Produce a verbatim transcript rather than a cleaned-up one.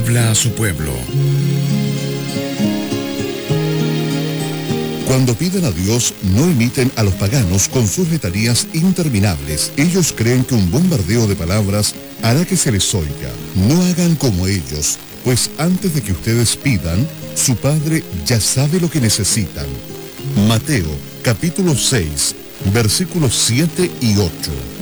habla a su pueblo. Cuando piden a Dios, no imiten a los paganos con sus letanías interminables. Ellos creen que un bombardeo de palabras hará que se les oiga. No hagan como ellos, pues antes de que ustedes pidan, su Padre ya sabe lo que necesitan. Mateo, capítulo seis, versículos siete y ocho.